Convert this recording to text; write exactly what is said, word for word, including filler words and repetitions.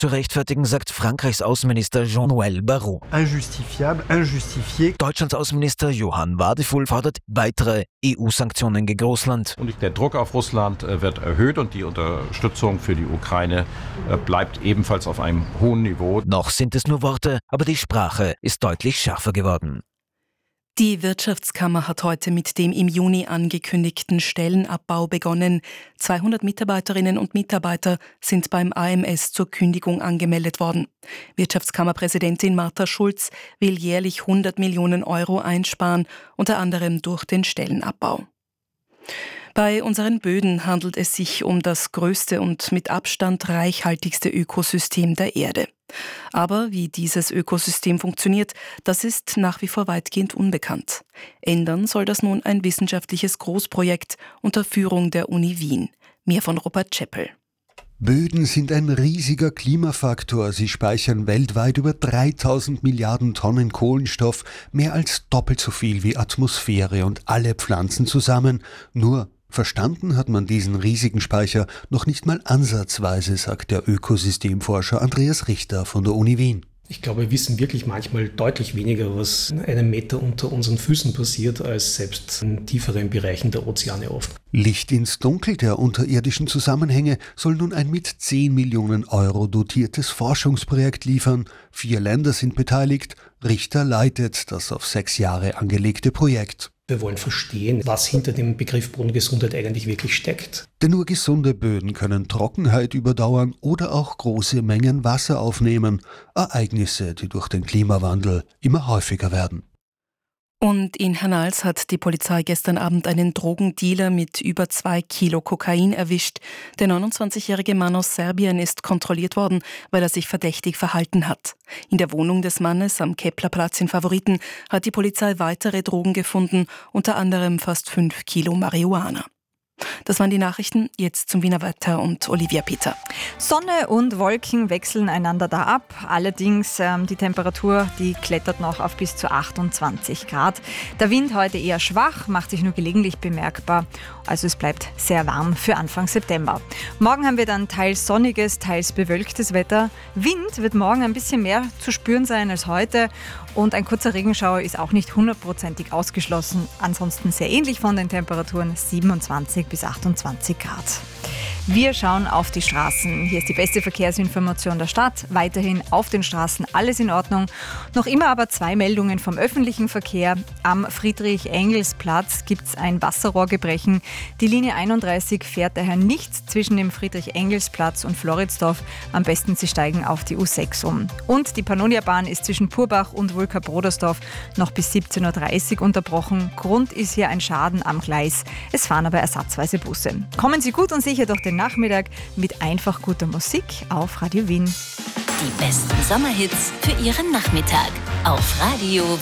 zu rechtfertigen, sagt Frankreichs Außenminister Jean-Noël Barrot. Injustifiable, injustifié. Deutschlands Außenminister Johann Wadefuhl fordert weitere E U-Sanktionen gegen Russland. Und der Druck auf Russland wird erhöht und die Unterstützung für die Ukraine bleibt ebenfalls auf einem hohen Niveau. Noch sind es nur Worte, aber die Sprache ist deutlich schärfer geworden. Die Wirtschaftskammer hat heute mit dem im Juni angekündigten Stellenabbau begonnen. zweihundert Mitarbeiterinnen und Mitarbeiter sind beim A M S zur Kündigung angemeldet worden. Wirtschaftskammerpräsidentin Martha Schulz will jährlich hundert Millionen Euro einsparen, unter anderem durch den Stellenabbau. Bei unseren Böden handelt es sich um das größte und mit Abstand reichhaltigste Ökosystem der Erde. Aber wie dieses Ökosystem funktioniert, das ist nach wie vor weitgehend unbekannt. Ändern soll das nun ein wissenschaftliches Großprojekt unter Führung der Uni Wien. Mehr von Robert Czeppel. Böden sind ein riesiger Klimafaktor. Sie speichern weltweit über dreitausend Milliarden Tonnen Kohlenstoff, mehr als doppelt so viel wie Atmosphäre und alle Pflanzen zusammen. Nur verstanden hat man diesen riesigen Speicher noch nicht mal ansatzweise, sagt der Ökosystemforscher Andreas Richter von der Uni Wien. Ich glaube, wir wissen wirklich manchmal deutlich weniger, was einen Meter unter unseren Füßen passiert, als selbst in tieferen Bereichen der Ozeane oft. Licht ins Dunkel der unterirdischen Zusammenhänge soll nun ein mit zehn Millionen Euro dotiertes Forschungsprojekt liefern. Vier Länder sind beteiligt. Richter leitet das auf sechs Jahre angelegte Projekt. Wir wollen verstehen, was hinter dem Begriff Bodengesundheit eigentlich wirklich steckt. Denn nur gesunde Böden können Trockenheit überdauern oder auch große Mengen Wasser aufnehmen. Ereignisse, die durch den Klimawandel immer häufiger werden. Und in Hernals hat die Polizei gestern Abend einen Drogendealer mit über zwei Kilo Kokain erwischt. Der neunundzwanzigjährige Mann aus Serbien ist kontrolliert worden, weil er sich verdächtig verhalten hat. In der Wohnung des Mannes am Keplerplatz in Favoriten hat die Polizei weitere Drogen gefunden, unter anderem fast fünf Kilo Marihuana. Das waren die Nachrichten, jetzt zum Wiener Wetter und Olivia Peter. Sonne und Wolken wechseln einander da ab. Allerdings ähm, die Temperatur, die klettert noch auf bis zu achtundzwanzig Grad. Der Wind heute eher schwach, macht sich nur gelegentlich bemerkbar. Also es bleibt sehr warm für Anfang September. Morgen haben wir dann teils sonniges, teils bewölktes Wetter. Wind wird morgen ein bisschen mehr zu spüren sein als heute. Und ein kurzer Regenschauer ist auch nicht hundertprozentig ausgeschlossen. Ansonsten sehr ähnlich von den Temperaturen, siebenundzwanzig bis achtundzwanzig Grad. Wir schauen auf die Straßen. Hier ist die beste Verkehrsinformation der Stadt. Weiterhin auf den Straßen alles in Ordnung. Noch immer aber zwei Meldungen vom öffentlichen Verkehr. Am Friedrich-Engels-Platz gibt es ein Wasserrohrgebrechen. Die Linie einunddreißig fährt daher nicht zwischen dem Friedrich-Engels-Platz und Floridsdorf. Am besten Sie steigen auf die U sechs um. Und die Pannonia-Bahn ist zwischen Purbach und Wulka-Brodersdorf noch bis siebzehn Uhr dreißig unterbrochen. Grund ist hier ein Schaden am Gleis. Es fahren aber ersatzweise Busse. Kommen Sie gut und sicher durch den Nachmittag mit einfach guter Musik auf Radio Wien. Die besten Sommerhits für Ihren Nachmittag auf Radio